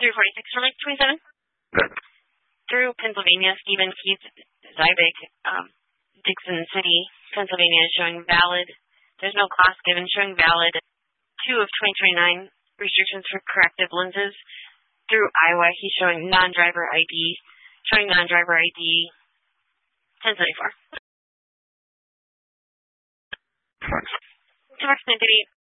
346 for Lake 27. Good. Through Pennsylvania, Stephen Keith Zybeck, Dixon City, Pennsylvania is showing valid. There's no class given, showing valid 2 of 2029 restrictions for corrective lenses. Through Iowa, he's showing non-driver ID, 1074. Thanks. Tax entity